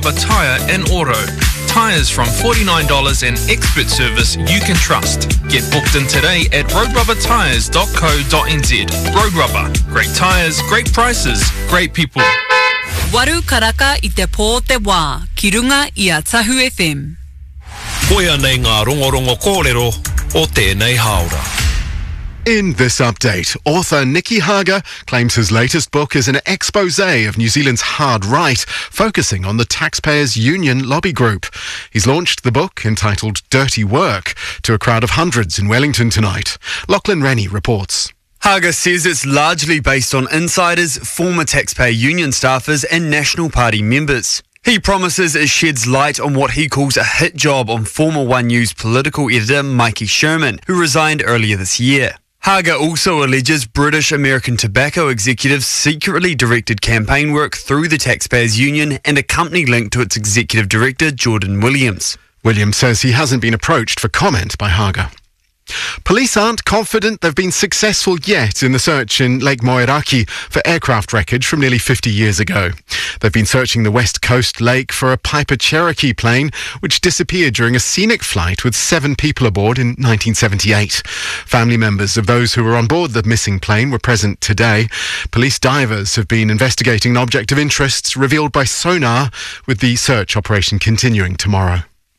Rubber Tyre and Auto. Tyres from $49 and expert service you can trust. Get booked in today at roadrubbertyres.co.nz. Road Rubber. Great tyres, great prices, great people. Waru karaka I te pō te wā, ki runga I a Tahu FM. Koia nei ngā rongorongo kōrero o tēnei haora. In this update, author Nicky Hager claims his latest book is an exposé of New Zealand's hard right, focusing on the Taxpayers Union lobby group. He's launched the book, entitled Dirty Work, to a crowd of hundreds in Wellington tonight. Lachlan Rennie reports. Hager says it's largely based on insiders, former Taxpayer Union staffers and National Party members. He promises it sheds light on what he calls a hit job on former One News political editor Mikey Sherman, who resigned earlier this year. Hager also alleges British American Tobacco executives secretly directed campaign work through the Taxpayers Union and a company linked to its executive director, Jordan Williams. Williams says he hasn't been approached for comment by Hager. Police aren't confident they've been successful yet in the search in Lake Moeraki for aircraft wreckage from nearly 50 years ago. They've been searching the West Coast Lake for a Piper Cherokee plane which disappeared during a scenic flight with 7 people aboard in 1978. Family members of those who were on board the missing plane were present today. Police divers have been investigating an object of interest revealed by sonar, with the search operation continuing tomorrow.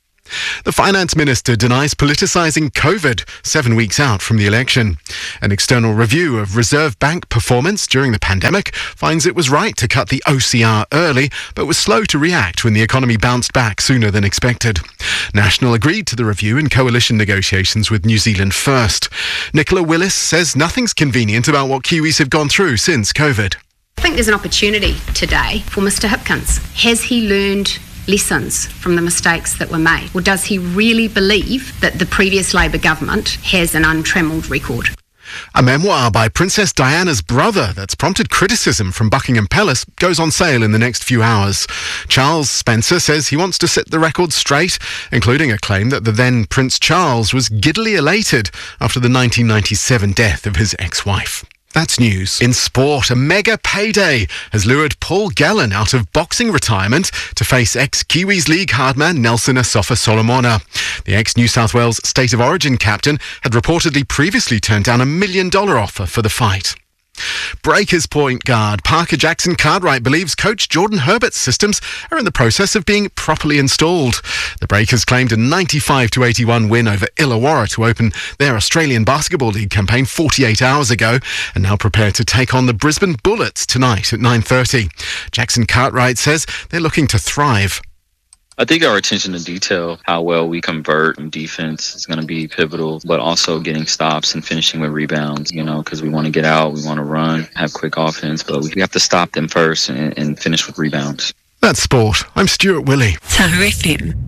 The Finance Minister denies politicising COVID 7 weeks out from the election. An external review of Reserve Bank performance during the pandemic finds it was right to cut the OCR early, but was slow to react when the economy bounced back sooner than expected. National agreed to the review in coalition negotiations with New Zealand First. Nicola Willis says nothing's convenient about what Kiwis have gone through since COVID. I think there's an opportunity today for Mr Hipkins. Has he learned lessons from the mistakes that were made? Or does he really believe that the previous Labour government has an untrammelled record? A memoir by Princess Diana's brother that's prompted criticism from Buckingham Palace goes on sale in the next few hours. Charles Spencer says he wants to set the record straight, including a claim that the then Prince Charles was giddily elated after the 1997 death of his ex-wife. That's news. In sport, a mega payday has lured Paul Gallen out of boxing retirement to face ex-Kiwis League hardman Nelson Asafa Solomona. The ex-New South Wales State of Origin captain had reportedly previously turned down $1 million offer for the fight. Breakers point guard Parker Jackson Cartwright believes coach Jordan Herbert's systems are in the process of being properly installed. The Breakers claimed a 95-81 win over Illawarra to open their Australian Basketball League campaign 48 hours ago, and now prepare to take on the Brisbane Bullets tonight at 9:30. Jackson Cartwright says they're looking to thrive. I think our attention to detail, how well we convert in defense is going to be pivotal, but also getting stops and finishing with rebounds, because we want to get out, we want to run, have quick offense, but we have to stop them first and finish with rebounds. That's sport. I'm Stuart Willey. Tahu FM.